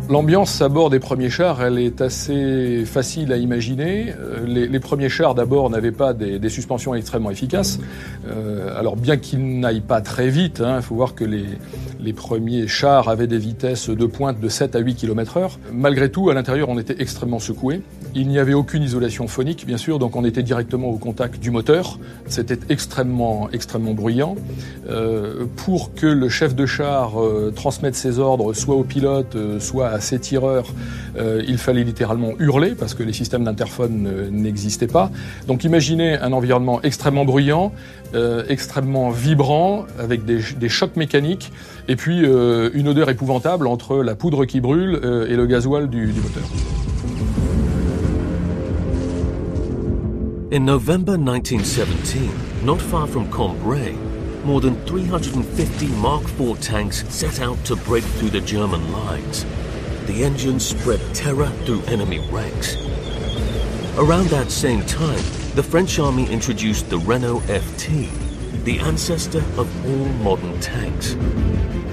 L'ambiance à bord des premiers chars, elle est assez facile à imaginer. Les premiers chars, d'abord, n'avaient pas des suspensions extrêmement efficaces. Alors, bien qu'ils n'aillent pas très vite, il faut voir que les premiers chars avaient des vitesses de pointe de 7 à 8 km/h. Malgré tout, à l'intérieur, on était extrêmement secoué. Il n'y avait aucune isolation phonique, bien sûr, donc on était directement au contact du moteur. C'était extrêmement bruyant. Pour que le chef de char transmette ses ordres soit au pilote, soit à ses tireurs, il fallait littéralement hurler parce que les systèmes d'interphone n'existaient pas. Donc imaginez un environnement extrêmement bruyant, extrêmement vibrant, avec des chocs mécaniques, et puis une odeur épouvantable entre la poudre qui brûle et le gasoil du moteur. In November 1917, not far from Cambrai, more than 350 Mark IV tanks set out to break through the German lines. The engines spread terror through enemy ranks. Around that same time, the French army introduced the Renault FT, the ancestor of all modern tanks.